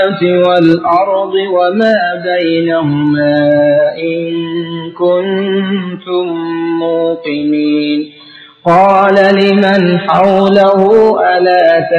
والأرض وما بينهما إن كنتم موقنين. قال لمن حوله ألا